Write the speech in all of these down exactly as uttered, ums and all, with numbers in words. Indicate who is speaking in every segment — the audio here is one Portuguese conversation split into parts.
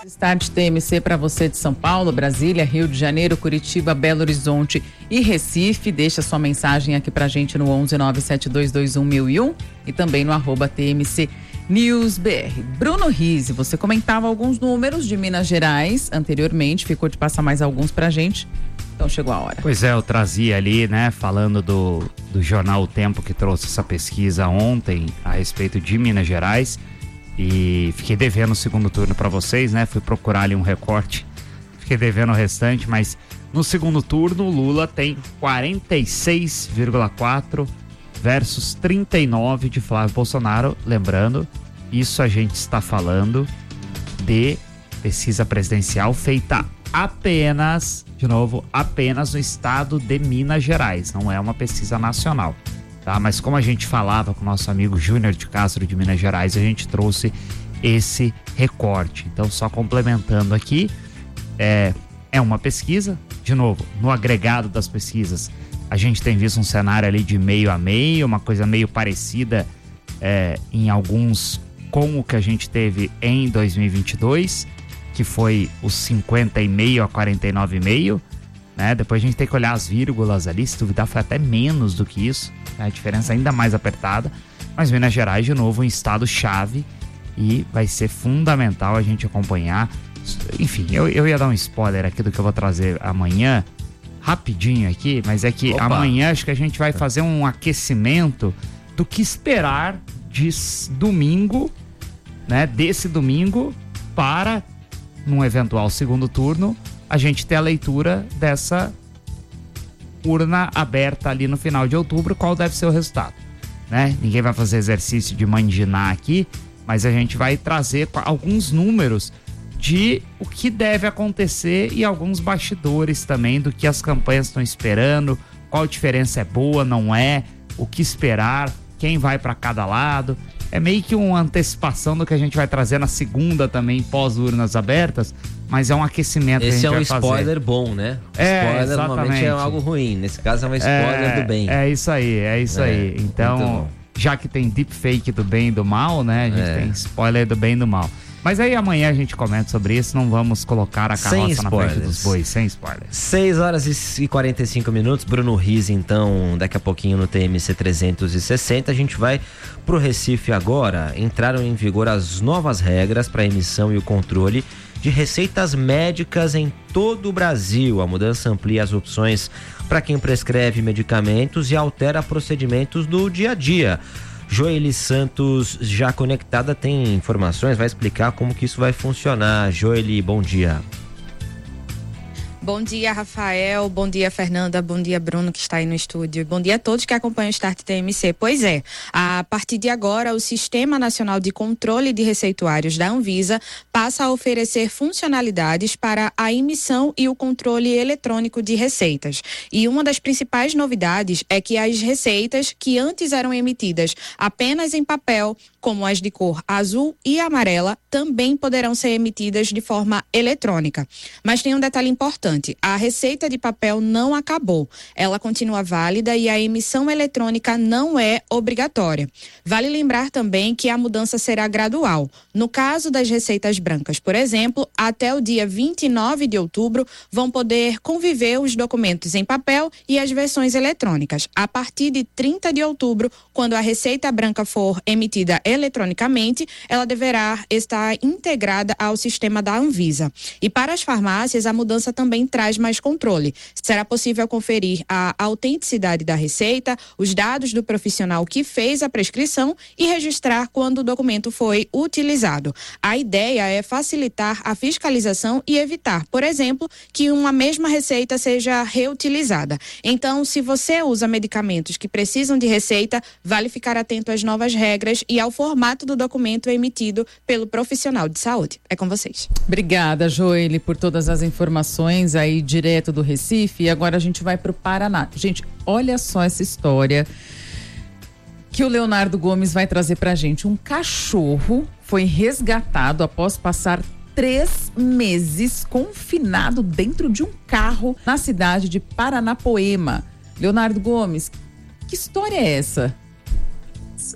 Speaker 1: Start T M C para você de São Paulo, Brasília, Rio de Janeiro, Curitiba, Belo Horizonte e Recife. Deixa sua mensagem aqui pra gente no onze nove sete dois dois um mil e um e também no arroba T M C News B R. Bruno Rizzi, você comentava alguns números de Minas Gerais anteriormente, ficou de passar mais alguns pra gente, então chegou a hora.
Speaker 2: Pois é, eu trazia ali, né, falando do, do jornal O Tempo, que trouxe essa pesquisa ontem a respeito de Minas Gerais. E fiquei devendo o segundo turno para vocês, né? Fui procurar ali um recorte. Fiquei devendo o restante, mas no segundo turno o Lula tem quarenta e seis vírgula quatro versus trinta e nove de Flávio Bolsonaro. Lembrando, isso a gente está falando de pesquisa presidencial feita apenas, de novo, apenas no estado de Minas Gerais. Não é uma pesquisa nacional. Tá, mas como a gente falava com o nosso amigo Júnior de Castro de Minas Gerais, a gente trouxe esse recorte. Então, só complementando aqui, é, é uma pesquisa, de novo, no agregado das pesquisas, a gente tem visto um cenário ali de meio a meio, uma coisa meio parecida é, em alguns com o que a gente teve em dois mil e vinte e dois, que foi os cinquenta e meio a quarenta e nove e meio. Né? Depois a gente tem que olhar as vírgulas ali, se duvidar foi até menos do que isso, né? A diferença ainda mais apertada, mas Minas Gerais de novo um estado chave e vai ser fundamental a gente acompanhar. Enfim, eu, eu ia dar um spoiler aqui do que eu vou trazer amanhã, rapidinho aqui, mas é que Opa. amanhã acho que a gente vai fazer um aquecimento do que esperar de domingo, né? Desse domingo para, num eventual segundo turno, a gente ter a leitura dessa urna aberta ali no final de outubro, qual deve ser o resultado, né? Ninguém vai fazer exercício de mandinar aqui, mas a gente vai trazer alguns números de o que deve acontecer e alguns bastidores também do que as campanhas estão esperando, qual diferença é boa, não é, o que esperar, quem vai para cada lado. É meio que uma antecipação do que a gente vai trazer na segunda também, pós-urnas abertas, mas é um aquecimento
Speaker 3: Esse
Speaker 2: que a gente
Speaker 3: é um
Speaker 2: vai fazer.
Speaker 3: spoiler bom, né?
Speaker 2: É,
Speaker 3: spoiler
Speaker 2: exatamente.
Speaker 3: Normalmente é algo ruim, nesse caso é um spoiler
Speaker 2: é,
Speaker 3: do bem.
Speaker 2: É isso aí, é isso é, aí. Então, já que tem deepfake do bem e do mal, né? A gente é. tem spoiler do bem e do mal. Mas aí amanhã a gente comenta sobre isso, não vamos colocar a carroça na frente dos bois, sem spoilers.
Speaker 3: seis horas e quarenta e cinco minutos, Bruno Rizzi, então, daqui a pouquinho no T M C trezentos e sessenta, a gente vai pro Recife agora. Entraram em vigor as novas regras para emissão e o controle de receitas médicas em todo o Brasil. A mudança amplia as opções para quem prescreve medicamentos e altera procedimentos do dia a dia. Joeli Santos, já conectada, tem informações, vai explicar como que isso vai funcionar. Joeli, bom dia.
Speaker 4: Bom dia, Rafael. Bom dia, Fernanda. Bom dia, Bruno, que está aí no estúdio. Bom dia a todos que acompanham o Start T M C. Pois é, a partir de agora, o Sistema Nacional de Controle de Receituários da Anvisa passa a oferecer funcionalidades para a emissão e o controle eletrônico de receitas. E uma das principais novidades é que as receitas que antes eram emitidas apenas em papel, como as de cor azul e amarela, também poderão ser emitidas de forma eletrônica. Mas tem um detalhe importante. A receita de papel não acabou. Ela continua válida e a emissão eletrônica não é obrigatória. Vale lembrar também que a mudança será gradual. No caso das receitas brancas, por exemplo, até o dia vinte e nove de outubro vão poder conviver os documentos em papel e as versões eletrônicas. A partir de trinta de outubro, quando a receita branca for emitida eletronicamente, ela deverá estar integrada ao sistema da Anvisa. E para as farmácias, a mudança também traz mais controle. Será possível conferir a autenticidade da receita, os dados do profissional que fez a prescrição e registrar quando o documento foi utilizado. A ideia é facilitar a fiscalização e evitar, por exemplo, que uma mesma receita seja reutilizada. Então, se você usa medicamentos que precisam de receita, vale ficar atento às novas regras e ao formato do documento emitido pelo profissional de saúde. É com vocês.
Speaker 1: Obrigada, Joeli, por todas as informações aí direto do Recife. E agora a gente vai para o Paraná. Gente, olha só essa história que o Leonardo Gomes vai trazer pra gente. Um cachorro foi resgatado após passar três meses confinado dentro de um carro na cidade de Paranapoema. Leonardo Gomes, que história é essa?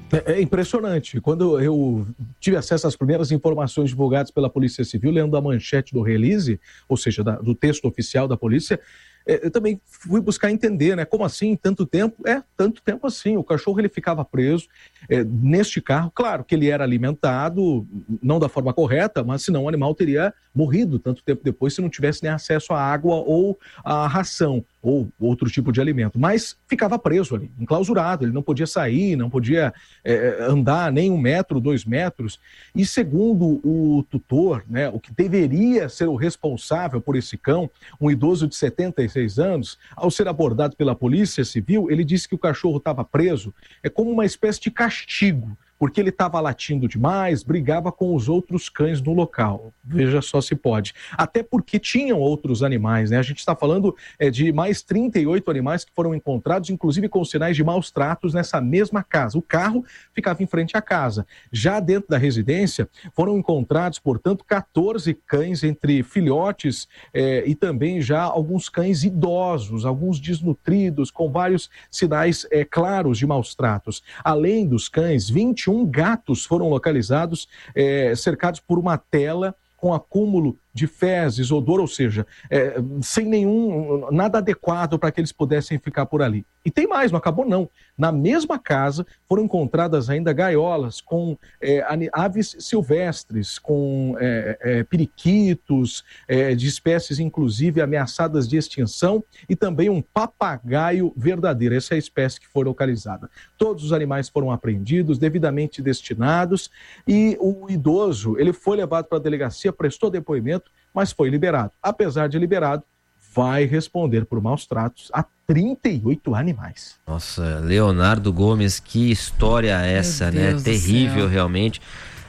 Speaker 5: É, é impressionante. Quando eu tive acesso às primeiras informações divulgadas pela Polícia Civil, lendo a manchete do release, ou seja, da, do texto oficial da polícia, é, eu também fui buscar entender, né? Como assim, tanto tempo? É, tanto tempo assim. O cachorro ele ficava preso é, neste carro. Claro que ele era alimentado, não da forma correta, mas senão o animal teria morrido tanto tempo depois se não tivesse nem acesso à água ou à ração ou outro tipo de alimento, mas ficava preso ali, enclausurado, ele não podia sair, não podia é, andar nem um metro, dois metros, e segundo o tutor, né, o que deveria ser o responsável por esse cão, um idoso de setenta e seis anos, ao ser abordado pela Polícia Civil, ele disse que o cachorro estava preso, é como uma espécie de castigo, porque ele estava latindo demais, brigava com os outros cães no local. Veja só se pode. Até porque tinham outros animais, né? A gente está falando é, de mais trinta e oito animais que foram encontrados, inclusive com sinais de maus tratos nessa mesma casa. O carro ficava em frente à casa. Já dentro da residência, foram encontrados, portanto, quatorze cães, entre filhotes é, e também já alguns cães idosos, alguns desnutridos, com vários sinais é, claros de maus tratos. Além dos cães, vinte e um gatos foram localizados, é, cercados por uma tela com acúmulo de fezes, odor, ou seja, é, sem nenhum, nada adequado para que eles pudessem ficar por ali. E tem mais, não acabou não. Na mesma casa foram encontradas ainda gaiolas com é, aves silvestres, com é, é, periquitos, é, de espécies inclusive ameaçadas de extinção, e também um papagaio verdadeiro. Essa é a espécie que foi localizada. Todos os animais foram apreendidos, devidamente destinados, e o idoso, ele foi levado para a delegacia, prestou depoimento, mas foi liberado. Apesar de liberado, vai responder por maus tratos a trinta e oito animais.
Speaker 3: Nossa, Leonardo Gomes, que história é essa, né? Terrível, realmente.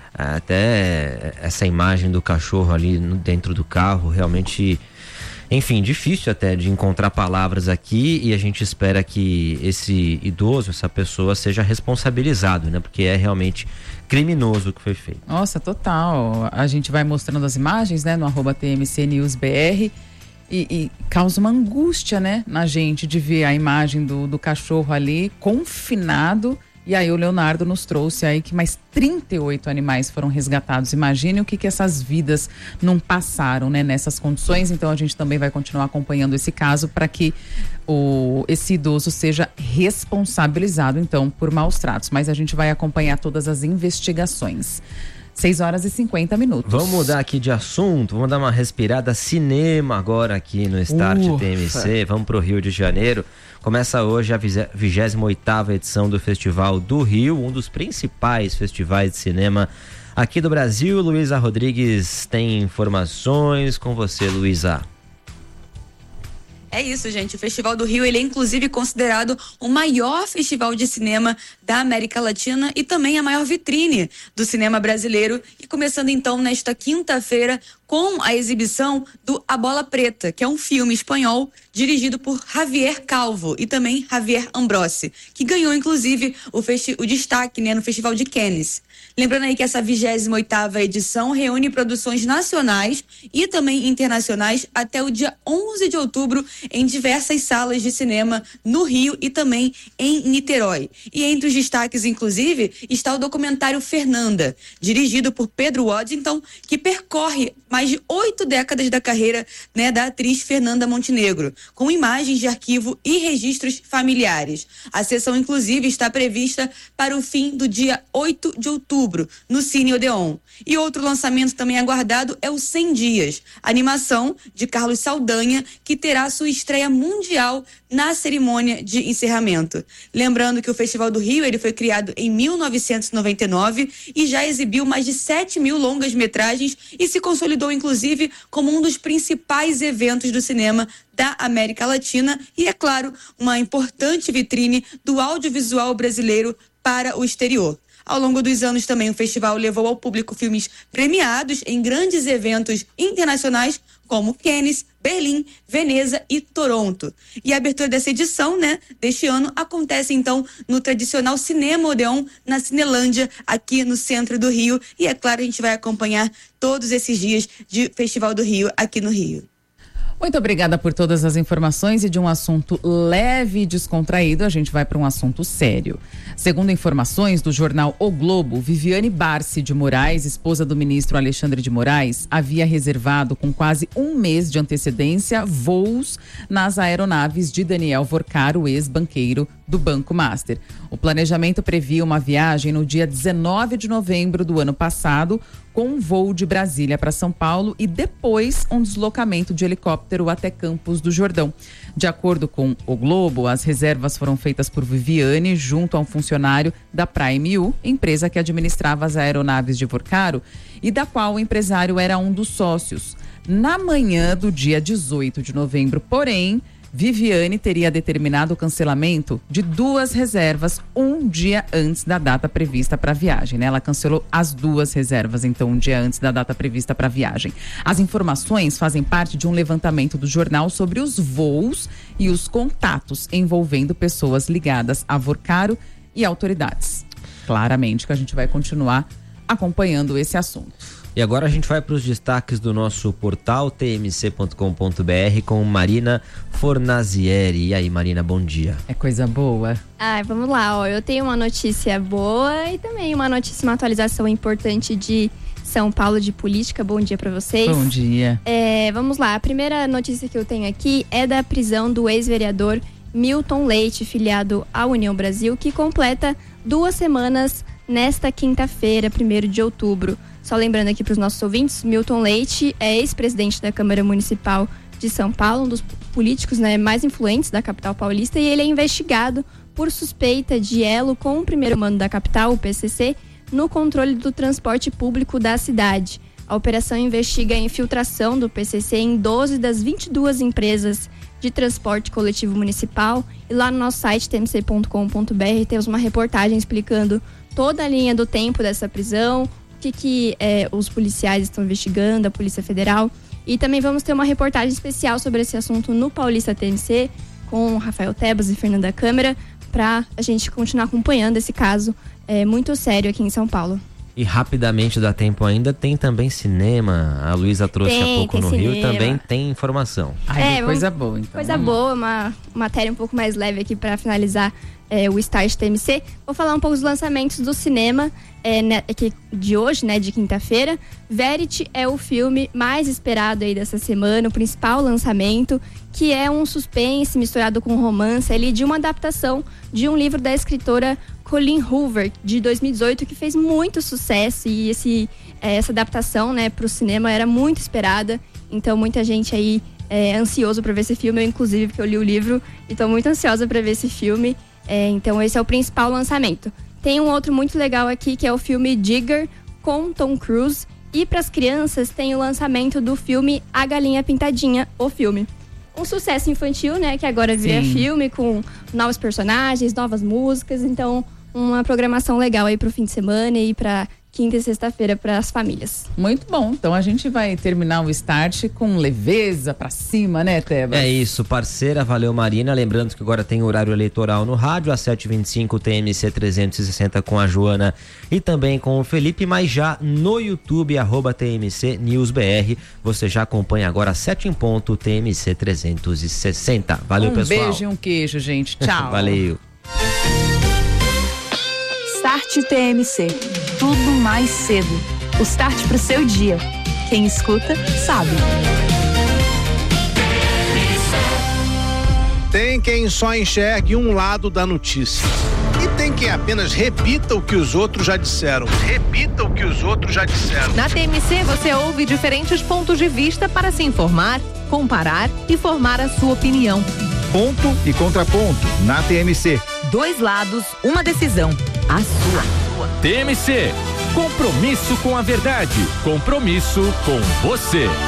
Speaker 3: Até essa imagem do cachorro ali dentro do carro, realmente, enfim, difícil até de encontrar palavras aqui, e a gente espera que esse idoso, essa pessoa, seja responsabilizado, né? Porque é realmente criminoso o que foi feito.
Speaker 1: Nossa, total. A gente vai mostrando as imagens, né, no arroba T M C News B R, e, e causa uma angústia, né, na gente de ver a imagem do, do cachorro ali confinado. E aí o Leonardo nos trouxe aí que mais trinta e oito animais foram resgatados. Imagine o que, que essas vidas não passaram, né, nessas condições. Então a gente também vai continuar acompanhando esse caso para que o, esse idoso seja responsabilizado, então, por maus tratos. Mas a gente vai acompanhar todas as investigações. seis horas e cinquenta minutos.
Speaker 3: Vamos mudar aqui de assunto, vamos dar uma respirada cinema agora aqui no Start Ufa. T M C. Vamos para o Rio de Janeiro. Começa hoje a vigésima oitava edição do Festival do Rio, um dos principais festivais de cinema aqui do Brasil. Luísa Rodrigues tem informações com você, Luísa.
Speaker 6: É isso, gente. O Festival do Rio, ele é inclusive considerado o maior festival de cinema da América Latina e também a maior vitrine do cinema brasileiro. E começando então nesta quinta-feira com a exibição do A Bola Preta, que é um filme espanhol dirigido por Javier Calvo e também Javier Ambrosi, que ganhou inclusive o, festi- o destaque, né, no Festival de Cannes. Lembrando aí que essa vigésima oitava edição reúne produções nacionais e também internacionais até o dia onze de outubro em diversas salas de cinema no Rio e também em Niterói. E entre os destaques, inclusive, está o documentário Fernanda, dirigido por Pedro Waddington, que percorre mais de oito décadas da carreira, né, da atriz Fernanda Montenegro, com imagens de arquivo e registros familiares. A sessão, inclusive, está prevista para o fim do dia oito de outubro, no Cine Odeon. E outro lançamento também aguardado é o cem dias, animação de Carlos Saldanha, que terá sua estreia mundial na cerimônia de encerramento. Lembrando que o Festival do Rio, ele foi criado em mil novecentos e noventa e nove e já exibiu mais de sete mil longas-metragens e se consolidou, inclusive, como um dos principais eventos do cinema da América Latina e, é claro, uma importante vitrine do audiovisual brasileiro para o exterior. Ao longo dos anos também o festival levou ao público filmes premiados em grandes eventos internacionais como Cannes, Berlim, Veneza e Toronto. E a abertura dessa edição, né, deste ano, acontece então no tradicional Cinema Odeon, na Cinelândia, aqui no centro do Rio. E é claro, a gente vai acompanhar todos esses dias de Festival do Rio aqui no Rio.
Speaker 1: Muito obrigada por todas as informações, e de um assunto leve e descontraído, a gente vai para um assunto sério. Segundo informações do jornal O Globo, Viviane Barsi de Moraes, esposa do ministro Alexandre de Moraes, havia reservado com quase um mês de antecedência voos nas aeronaves de Daniel Vorcaro, ex-banqueiro do Banco Master. O planejamento previa uma viagem no dia dezenove de novembro do ano passado, com um voo de Brasília para São Paulo e depois um deslocamento de helicóptero até Campos do Jordão. De acordo com o Globo, as reservas foram feitas por Viviane junto a um funcionário da Prime U, empresa que administrava as aeronaves de Vorcaro e da qual o empresário era um dos sócios. Na manhã do dia dezoito de novembro, porém, Viviane teria determinado o cancelamento de duas reservas um dia antes da data prevista para a viagem, né? Ela cancelou as duas reservas, então, um dia antes da data prevista para a viagem. As informações fazem parte de um levantamento do jornal sobre os voos e os contatos envolvendo pessoas ligadas a Vorcaro e autoridades. Claramente que a gente vai continuar acompanhando esse assunto.
Speaker 3: E agora a gente vai para os destaques do nosso portal t m c ponto com ponto b r com Marina Fornazieri. E aí, Marina, bom dia.
Speaker 1: É coisa boa.
Speaker 7: Ai, vamos lá, ó. Eu tenho uma notícia boa e também uma notícia, uma atualização importante de São Paulo de política. Bom dia para vocês.
Speaker 1: Bom dia.
Speaker 7: É, vamos lá, a primeira notícia que eu tenho aqui é da prisão do ex-vereador Milton Leite, filiado à União Brasil, que completa duas semanas nesta quinta-feira, primeiro de outubro. Só lembrando aqui para os nossos ouvintes, Milton Leite é ex-presidente da Câmara Municipal de São Paulo, um dos políticos, né, mais influentes da capital paulista, e ele é investigado por suspeita de elo com o primeiro mando da capital, o P C C, no controle do transporte público da cidade. A operação investiga a infiltração do P C C em doze das vinte e duas empresas de transporte coletivo municipal, e lá no nosso site t m c ponto com ponto b r temos uma reportagem explicando toda a linha do tempo dessa prisão, o que, que é, os policiais estão investigando, a Polícia Federal. E também vamos ter uma reportagem especial sobre esse assunto no Paulista T M C, com Rafael Tebas e Fernanda Câmara, para a gente continuar acompanhando esse caso é, muito sério aqui em São Paulo.
Speaker 3: E rapidamente, dá tempo ainda, tem também cinema. A Luísa trouxe
Speaker 7: tem,
Speaker 3: há pouco no
Speaker 7: cinema.
Speaker 3: Rio e também tem informação.
Speaker 1: Ai,
Speaker 7: É,
Speaker 1: coisa boa, então.
Speaker 7: Coisa boa, uma matéria um pouco mais leve aqui para finalizar é, o Start T M C. Vou falar um pouco dos lançamentos do cinema é, né, aqui de hoje, né, de quinta-feira. Verity é o filme mais esperado aí dessa semana, o principal lançamento, que é um suspense misturado com romance ali, de uma adaptação de um livro da escritora Colleen Hoover, de dois mil e dezoito, que fez muito sucesso, e esse, é, essa adaptação, né, para o cinema era muito esperada. Então muita gente aí é ansioso para ver esse filme, eu inclusive, porque eu li o livro e estou muito ansiosa para ver esse filme. É, então esse é o principal lançamento. Tem um outro muito legal aqui, que é o filme Digger, com Tom Cruise. E para as crianças tem o lançamento do filme A Galinha Pintadinha, o filme. Um sucesso infantil, né, que agora vira
Speaker 1: Sim.
Speaker 7: filme, com novos personagens, novas músicas. Então, uma programação legal aí pro fim de semana e para quinta e sexta-feira para as famílias.
Speaker 1: Muito bom. Então a gente vai terminar o Start com leveza pra cima, né, Tebas?
Speaker 3: É isso, parceira, valeu, Marina. Lembrando que agora tem horário eleitoral no rádio, às sete e vinte e cinco, T M C trezentos e sessenta com a Joana e também com o Felipe, mas já no YouTube, arroba T M C News B R. Você já acompanha agora às sete em ponto, T M C trezentos e sessenta. Valeu,
Speaker 1: um
Speaker 3: pessoal.
Speaker 1: Um beijo e um queijo, gente. Tchau.
Speaker 3: Valeu.
Speaker 8: Start T M C. Tudo mais cedo. O start pro seu dia. Quem escuta, sabe.
Speaker 9: Tem quem só enxergue um lado da notícia. E tem quem apenas repita o que os outros já disseram. Repita o que os outros já disseram.
Speaker 10: Na T M C você ouve diferentes pontos de vista para se informar, comparar e formar a sua opinião.
Speaker 11: Ponto e contraponto na T M C.
Speaker 10: Dois lados, uma decisão. A sua.
Speaker 12: T M C. Compromisso com a verdade. Compromisso com você.